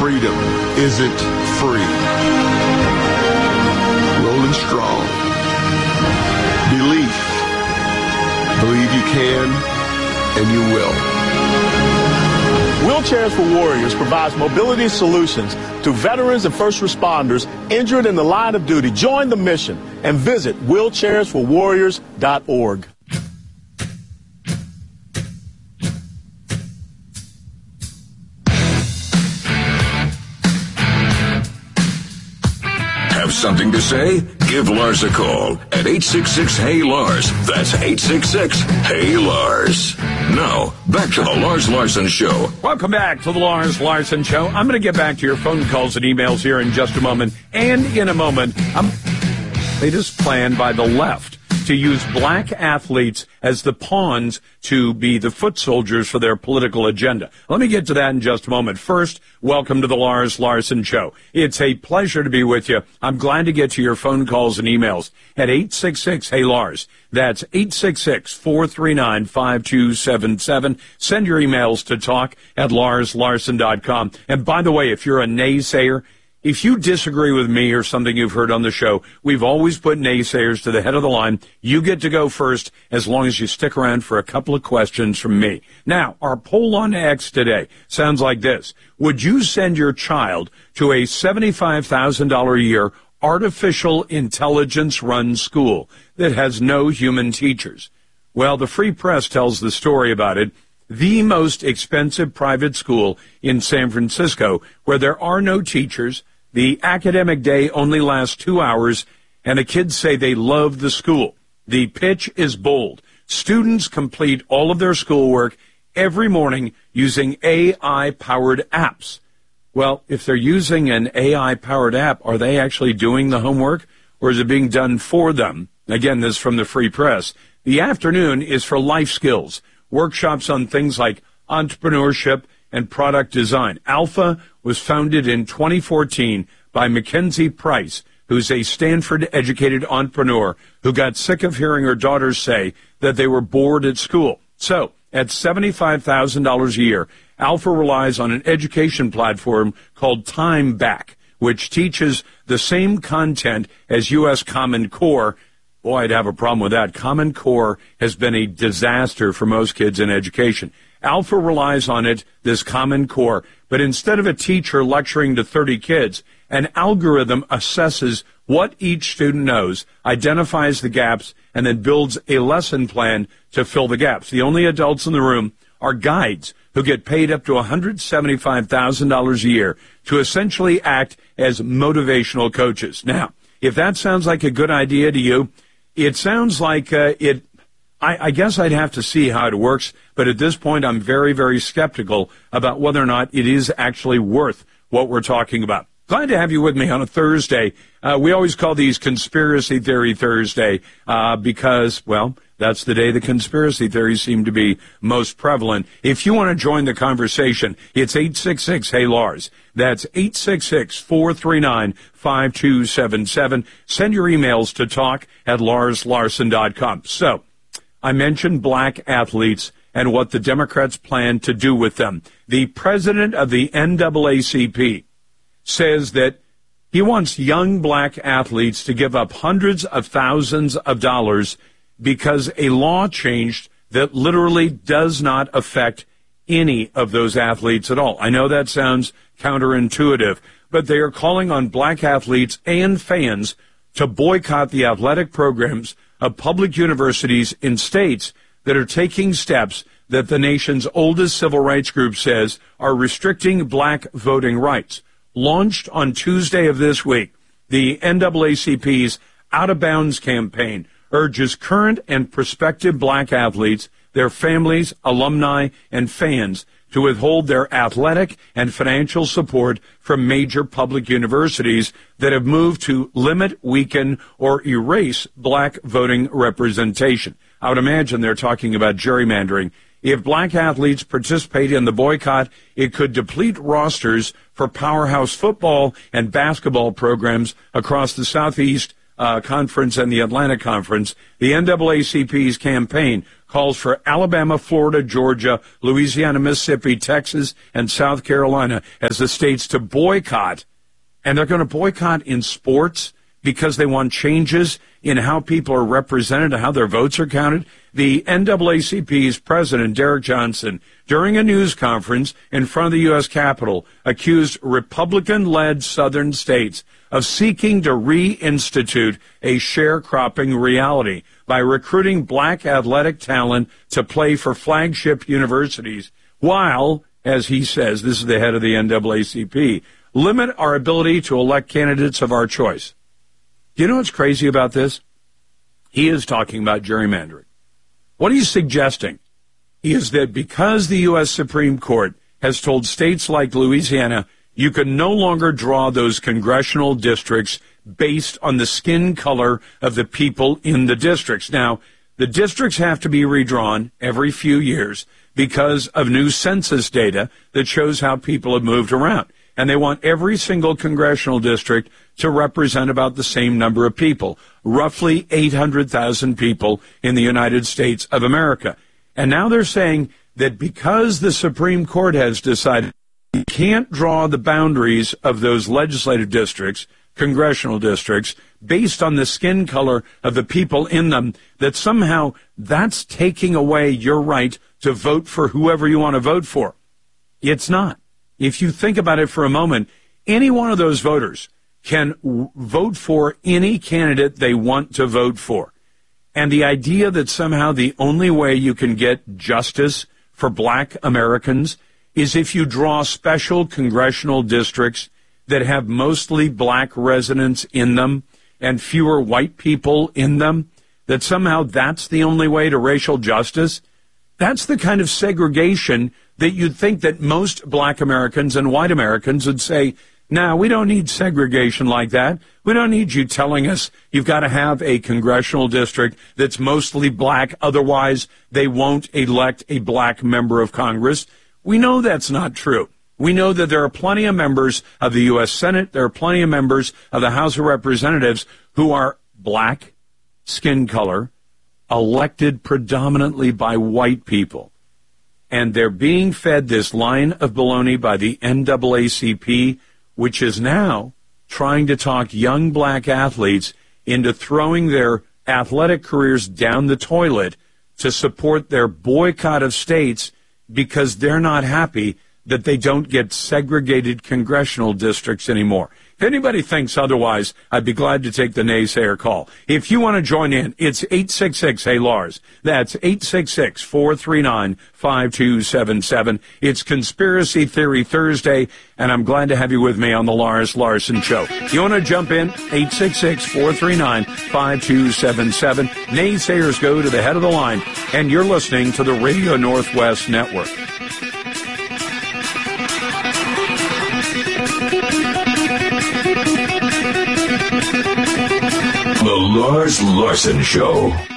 freedom isn't free. Rolling strong. Belief. Believe you can, and you will. Wheelchairs for Warriors provides mobility solutions to veterans and first responders injured in the line of duty. Join the mission and visit wheelchairsforwarriors.org. Have something to say? Give Lars a call at 866-HEY-LARS. That's 866-HEY-LARS. Now, back to the Lars Larson Show. Welcome back to the Lars Larson Show. I'm going to get back to your phone calls and emails here in just a moment. And in a moment, latest plan by the left to use black athletes as the pawns to be the foot soldiers for their political agenda. Let me get to that in just a moment. First, welcome to the Lars Larson Show. It's a pleasure to be with you. I'm glad to get to your phone calls and emails at 866-HEY-LARS. That's 866-439-5277. Send your emails to talk@larslarson.com. And by the way, if you're a naysayer, if you disagree with me or something you've heard on the show, we've always put naysayers to the head of the line. You get to go first as long as you stick around for a couple of questions from me. Now, our poll on X today sounds like this. Would you send your child to a $75,000 a year artificial intelligence-run school that has no human teachers? Well, the Free Press tells the story about it. The most expensive private school in San Francisco, where there are no teachers. The academic day only lasts 2 hours, and the kids say they love the school. The pitch is bold. Students complete all of their schoolwork every morning using AI-powered apps. Well, if they're using an AI-powered app, are they actually doing the homework, or is it being done for them? Again, this is from the Free Press. The afternoon is for life skills, workshops on things like entrepreneurship and product design. Alpha was founded in 2014 by Mackenzie Price, who's a Stanford-educated entrepreneur who got sick of hearing her daughters say that they were bored at school. So, at $75,000 a year, Alpha relies on an education platform called Time Back, which teaches the same content as U.S. Common Core. Boy, I'd have a problem with that. Common Core has been a disaster for most kids in education. Alpha relies on it, this Common Core, but instead of a teacher lecturing to 30 kids, an algorithm assesses what each student knows, identifies the gaps, and then builds a lesson plan to fill the gaps. The only adults in the room are guides who get paid up to $175,000 a year to essentially act as motivational coaches. Now, if that sounds like a good idea to you, it sounds like I guess I'd have to see how it works, but at this point I'm very, very skeptical about whether or not it is actually worth what we're talking about. Glad to have you with me on a Thursday. We always call these Conspiracy Theory Thursday because, well, that's the day the conspiracy theories seem to be most prevalent. If you want to join the conversation, it's 866-HEY-LARS. That's 866-439-5277. Send your emails to talk@larslarson.com. So, I mentioned black athletes and what the Democrats plan to do with them. The president of the NAACP says that he wants young black athletes to give up hundreds of thousands of dollars because a law changed that literally does not affect any of those athletes at all. I know that sounds counterintuitive, but they are calling on black athletes and fans to boycott the athletic programs of public universities in states that are taking steps that the nation's oldest civil rights group says are restricting black voting rights. Launched on Tuesday of this week, the NAACP's Out of Bounds campaign urges current and prospective black athletes, their families, alumni, and fans to withhold their athletic and financial support from major public universities that have moved to limit, weaken, or erase black voting representation. I would imagine they're talking about gerrymandering. If black athletes participate in the boycott, it could deplete rosters for powerhouse football and basketball programs across the Southeast, Conference and the Atlanta Conference, the NAACP's campaign calls for Alabama, Florida, Georgia, Louisiana, Mississippi, Texas, and South Carolina as the states to boycott. And they're going to boycott in sports because they want changes in how people are represented and how their votes are counted. The NAACP's president, Derek Johnson, during a news conference in front of the U.S. Capitol, accused Republican-led southern states of seeking to reinstitute a sharecropping reality by recruiting black athletic talent to play for flagship universities, while, as he says, this is the head of the NAACP, limit our ability to elect candidates of our choice. Do you know what's crazy about this? He is talking about gerrymandering. What he's suggesting is that because the U.S. Supreme Court has told states like Louisiana, you can no longer draw those congressional districts based on the skin color of the people in the districts. Now, the districts have to be redrawn every few years because of new census data that shows how people have moved around. And they want every single congressional district to represent about the same number of people, roughly 800,000 people in the United States of America. And now they're saying that because the Supreme Court has decided you can't draw the boundaries of those legislative districts, congressional districts, based on the skin color of the people in them, that somehow that's taking away your right to vote for whoever you want to vote for. It's not. If you think about it for a moment, any one of those voters can vote for any candidate they want to vote for. And the idea that somehow the only way you can get justice for black Americans is if you draw special congressional districts that have mostly black residents in them and fewer white people in them, that somehow that's the only way to racial justice. That's the kind of segregation that you'd think that most black Americans and white Americans would say, no, we don't need segregation like that. We don't need you telling us you've got to have a congressional district that's mostly black, otherwise they won't elect a black member of Congress. We know that's not true. We know that there are plenty of members of the U.S. Senate, there are plenty of members of the House of Representatives who are black, skin color, elected predominantly by white people. And they're being fed this line of baloney by the NAACP, which is now trying to talk young black athletes into throwing their athletic careers down the toilet to support their boycott of states because they're not happy that they don't get segregated congressional districts anymore. If anybody thinks otherwise, I'd be glad to take the naysayer call. If you want to join in, it's 866-HEY-LARS. That's 866-439-5277. It's Conspiracy Theory Thursday, and I'm glad to have you with me on the Lars Larson Show. You want to jump in? 866-439-5277. Naysayers go to the head of the line, and you're listening to the Radio Northwest Network. The Lars Larson Show.